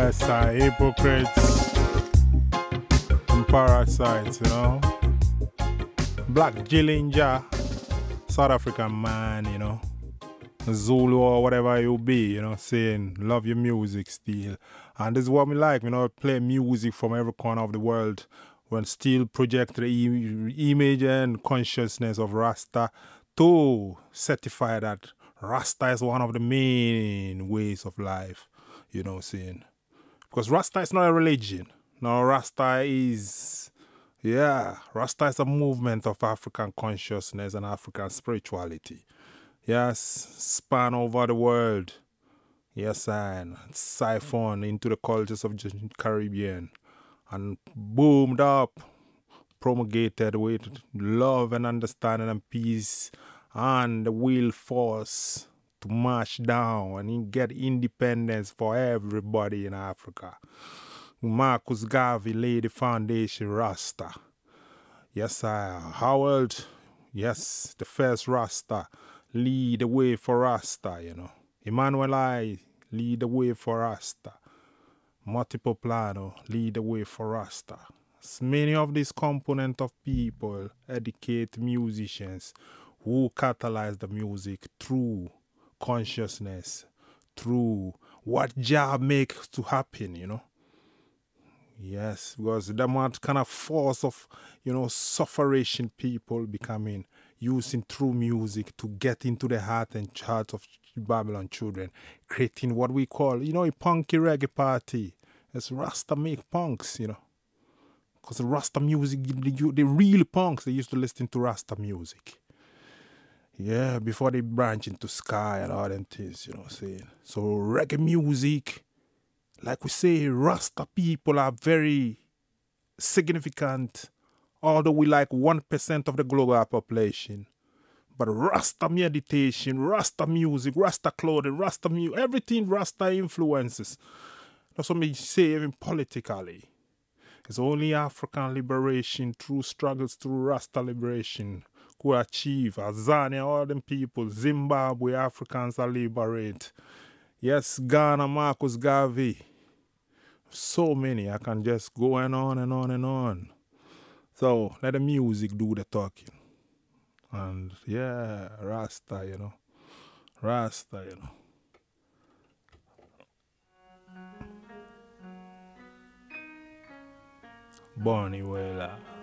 Yes, hypocrites and parasites, Black Gillinger, South African man, Zulu or whatever you be, saying love your music still. And this is what we like, play music from every corner of the world when still project the image and consciousness of Rasta to certify that Rasta is one of the main ways of life, saying. Because Rasta is not a religion. No, Rasta is a movement of African consciousness and African spirituality. Yes, span over the world. Yes, and siphon into the cultures of the Caribbean and boomed up, promulgated with love and understanding and peace and the will force to march down and get independence for everybody in Africa. Marcus Garvey laid the foundation Rasta. Yes, Howard, yes, the first Rasta, lead the way for Rasta, Emmanuel I, lead the way for Rasta. Multiple Plano, lead the way for Rasta. Many of these components of people educate musicians who catalyze the music through consciousness, through what job makes to happen, Yes, because the amount kind of force of, sufferation people becoming using through music to get into the heart and heart of Babylon children, creating what we call, a punky reggae party. It's Rasta make punks, Because the Rasta music, the real punks, they used to listen to Rasta music. Yeah, before they branch into Sky and all them things, saying. So reggae music, like we say, Rasta people are very significant, although we like 1% of the global population. But Rasta meditation, Rasta music, Rasta clothing, Rasta music, everything Rasta influences. That's what we say even politically. It's only African liberation through struggles through Rasta liberation could achieve. Azania, all them people, Zimbabwe, Africans are liberate. Yes, Ghana, Marcus Garvey. So many, I can just go on and on and on. So let the music do the talking. And yeah, Rasta, Rasta, Bonnie Wailer.